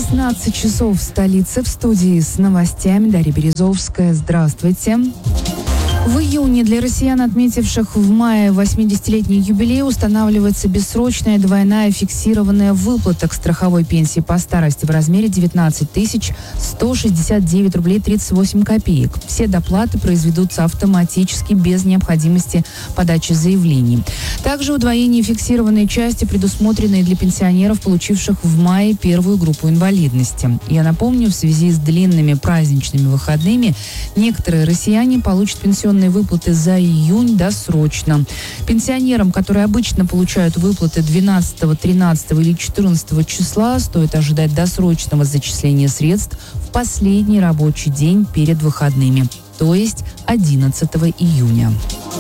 16 часов в столице. В студии с новостями Дарья Березовская. Здравствуйте. В июне для россиян, отметивших в мае 80-летний юбилей, устанавливается бессрочная двойная фиксированная выплата к страховой пенсии по старости в размере 19 169 рублей 38 копеек. Все доплаты произведутся автоматически, без необходимости подачи заявлений. Также удвоение фиксированной части предусмотрено и для пенсионеров, получивших в мае первую группу инвалидности. Я напомню, в связи с длинными праздничными выходными некоторые россияне получат пенсионные выплаты за июнь досрочно. Пенсионерам, которые обычно получают выплаты 12, 13 или 14 числа, стоит ожидать досрочного зачисления средств в последний рабочий день перед выходными, то есть 11 июня.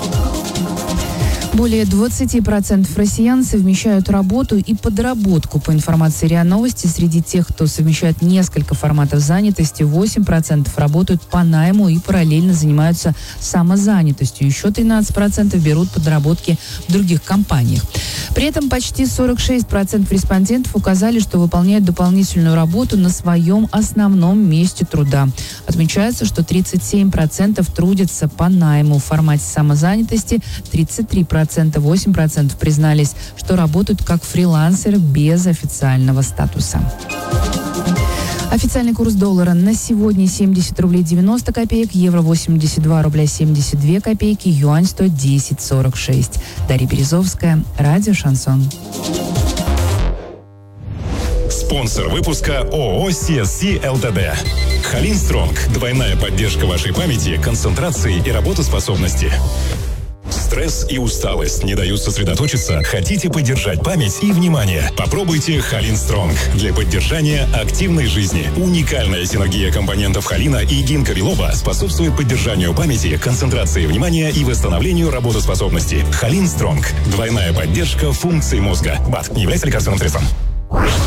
Более 20% россиян совмещают работу и подработку. По информации РИА Новости, среди тех, кто совмещает несколько форматов занятости, 8% работают по найму и параллельно занимаются самозанятостью. Еще 13% берут подработки в других компаниях. При этом почти 46% респондентов указали, что выполняют дополнительную работу на своем основном месте труда. Отмечается, что 37% трудятся по найму в формате самозанятости, 8% признались, что работают как фрилансеры без официального статуса. Официальный курс доллара на сегодня 70 рублей 90 копеек, евро 82 рубля 72 копейки, юань 110,46. Дарья Березовская, радио «Шансон». Спонсор выпуска ООО CSC ЛТД. Халинстронг. Двойная поддержка вашей памяти, концентрации и работоспособности. Стресс и усталость не дают сосредоточиться? Хотите поддержать память и внимание? Попробуйте Халинстронг для поддержания активной жизни. Уникальная синергия компонентов холина и гинкобилоба способствует поддержанию памяти, концентрации внимания и восстановлению работоспособности. Халинстронг. Двойная поддержка функций мозга. БАД не является лекарственным средством.